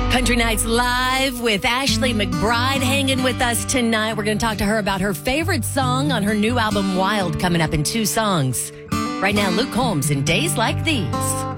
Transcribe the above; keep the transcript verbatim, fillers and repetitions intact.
Country Nights Live with Ashley McBryde hanging with us tonight. We're going to talk to her about her favorite song on her new album, Wild, coming up in two songs. Right now, Luke Combs in Days Like These.